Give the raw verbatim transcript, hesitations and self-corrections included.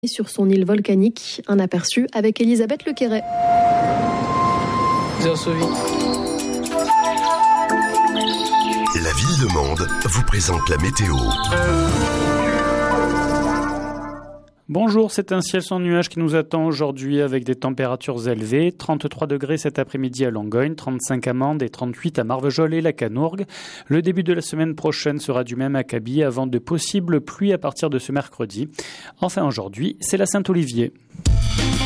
sur son île volcanique. Un aperçu avec Elisabeth Lequéret. Bien sauvé. La ville de Mende vous présente la météo. Bonjour, c'est un ciel sans nuages qui nous attend aujourd'hui avec des températures élevées. trente-trois degrés cet après-midi à Langogne, trente-cinq à Mende et trente-huit à Marvejols et la Canourgue. Le début de la semaine prochaine sera du même acabit avant de possibles pluies à partir de ce mercredi. Enfin aujourd'hui, c'est la Saint-Olivier.